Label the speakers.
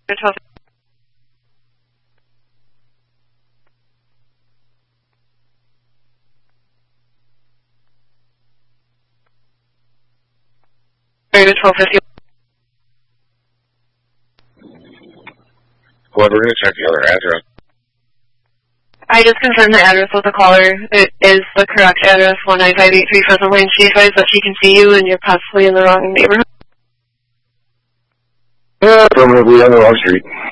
Speaker 1: Well, we're going to check the other address.
Speaker 2: I just confirmed the address with the caller. It is the correct address, 19583 Pheasant Lane. She advised that she can see you and you're possibly in the wrong neighborhood.
Speaker 1: Affirmatively on the wrong street.